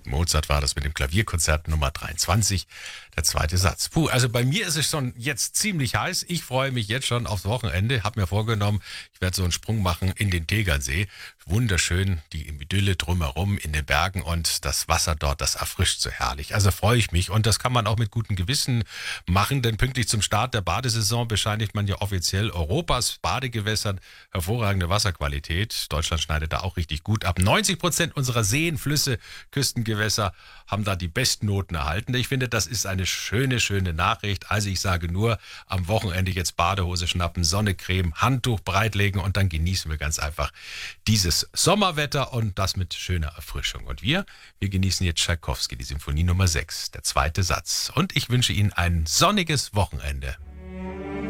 Mozart war das mit dem Klavierkonzert Nummer 23, der zweite Satz. Puh, also bei mir ist es schon jetzt ziemlich heiß. Ich freue mich jetzt schon aufs Wochenende. Hab mir vorgenommen, ich werde so einen Sprung machen in den Tegernsee. Wunderschön, die Idylle drumherum in den Bergen und das Wasser dort, das erfrischt so herrlich. Also freue ich mich und das kann man auch mit gutem Gewissen machen, denn pünktlich zum Start der Badesaison bescheinigt man ja offiziell Europas Badegewässern hervorragende Wasserqualität. Deutschland schneidet da auch richtig gut ab. 90% unserer Seen, Flüsse, Küstengewässer haben da die besten Noten erhalten. Ich finde, das ist eine schöne, schöne Nachricht. Also ich sage nur, am Wochenende jetzt Badehose schnappen, Sonnecreme, Handtuch breitlegen und dann genießen wir ganz einfach dieses Sommerwetter und das mit schöner Erfrischung. Und wir genießen jetzt Tschaikowski, die Symphonie Nummer 6, der zweite Satz. Und ich wünsche Ihnen ein sonniges Wochenende.